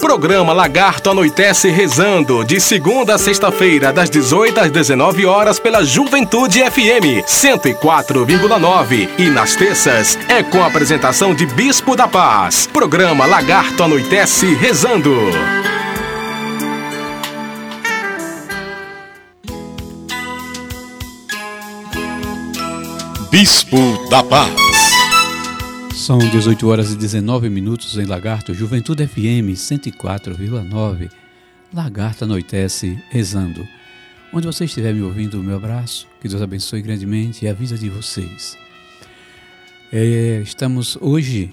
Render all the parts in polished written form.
Programa Lagarto anoitece rezando, de segunda a sexta-feira, das 18 às 19 horas, pela Juventude FM 104,9. E nas terças é com a apresentação de Bispo da Paz. Programa Lagarto anoitece rezando. Bispo da Paz. São 18 horas e 19 minutos em Lagarto, Juventude FM 104,9. Lagarto anoitece rezando. Onde você estiver me ouvindo, o meu abraço, que Deus abençoe grandemente e a vida de vocês. Estamos hoje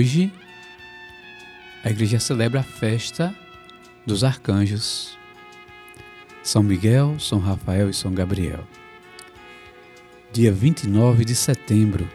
a igreja celebra a festa dos arcanjos, São Miguel, São Rafael e São Gabriel. Dia 29 de setembro.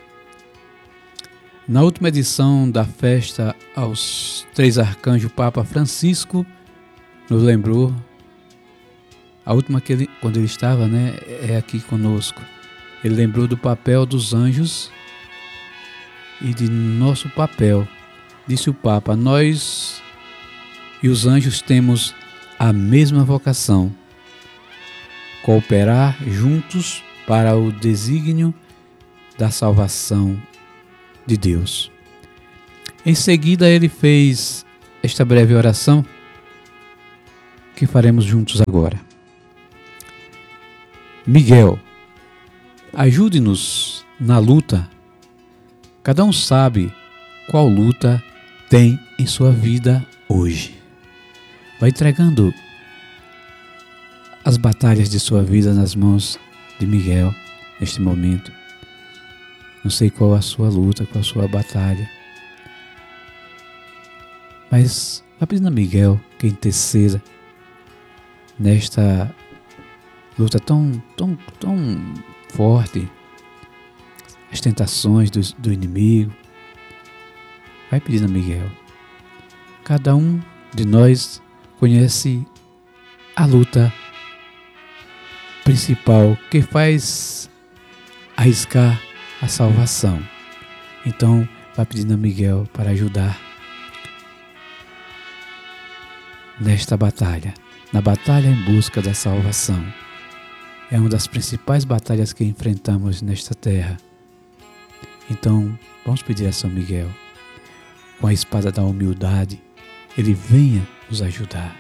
Na última edição da festa aos três arcanjos, o Papa Francisco nos lembrou, a última quando ele estava, aqui conosco, ele lembrou do papel dos anjos e de nosso papel. Disse o Papa: nós e os anjos temos a mesma vocação, cooperar juntos para o desígnio da salvação de Deus. Em seguida, ele fez esta breve oração que faremos juntos agora. Miguel, ajude-nos na luta. Cada um sabe qual luta tem em sua vida hoje. Vai entregando as batalhas de sua vida nas mãos de Miguel neste momento. Não sei qual a sua luta, qual a sua batalha, mas vá pedindo a Miguel que interceda nesta luta tão forte, as tentações do inimigo. Vai pedindo a Miguel. Cada um de nós conhece a luta principal que faz arriscar a salvação. Então, vai pedindo a Miguel para ajudar nesta batalha, na batalha em busca da salvação. É uma das principais batalhas que enfrentamos nesta terra. Então, vamos pedir a São Miguel, com a espada da humildade, ele venha nos ajudar.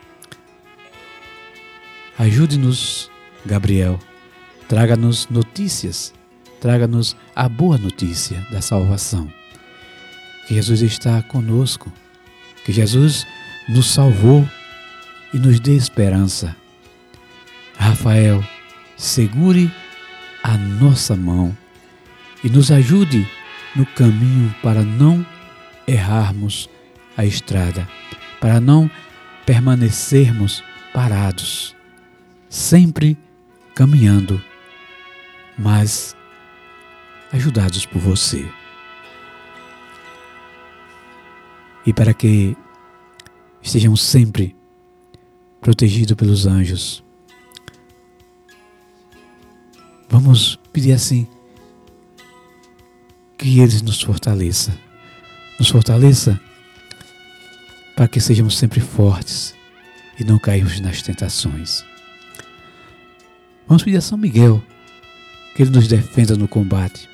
Ajude-nos, Gabriel, traga-nos notícias, traga-nos a boa notícia da salvação. Que Jesus está conosco, que Jesus nos salvou e nos dê esperança. Rafael, segure a nossa mão e nos ajude no caminho para não errarmos a estrada, para não permanecermos parados, sempre caminhando, mas ajudados por você. E para que estejamos sempre protegidos pelos anjos, vamos pedir assim, que eles nos fortaleça para que sejamos sempre fortes e não cairmos nas tentações. Vamos pedir a São Miguel que ele nos defenda no combate,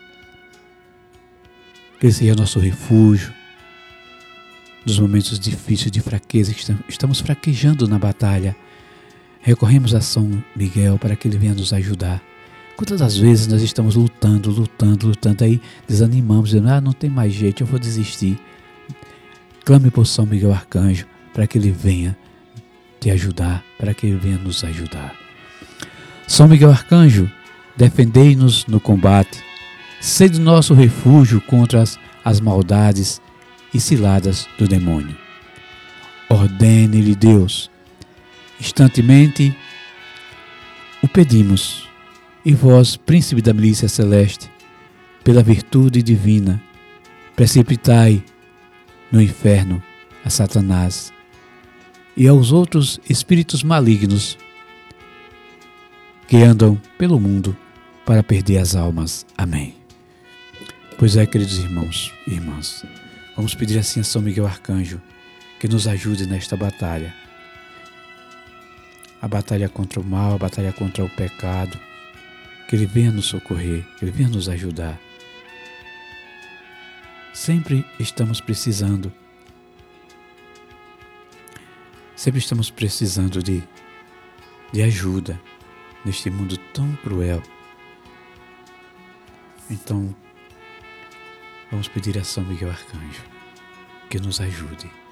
que ele seja nosso refúgio nos momentos difíceis de fraqueza, que estamos fraquejando na batalha. Recorremos a São Miguel para que ele venha nos ajudar. Quantas das vezes nós estamos lutando, aí desanimamos, dizendo: não tem mais jeito, eu vou desistir. Clame por São Miguel Arcanjo para que ele venha te ajudar, para que ele venha nos ajudar. São Miguel Arcanjo, defendei-nos no combate, sede nosso refúgio contra as maldades e ciladas do demônio. Ordene-lhe Deus, instantemente o pedimos, e vós, príncipe da milícia celeste, pela virtude divina, precipitai no inferno a Satanás e aos outros espíritos malignos que andam pelo mundo para perder as almas. Amém. Pois é, queridos irmãos e irmãs, vamos pedir assim a São Miguel Arcanjo que nos ajude nesta batalha. A batalha contra o mal, a batalha contra o pecado. Que Ele venha nos socorrer, que Ele venha nos ajudar. Sempre estamos precisando de ajuda neste mundo tão cruel. Então, vamos pedir a São Miguel Arcanjo que nos ajude.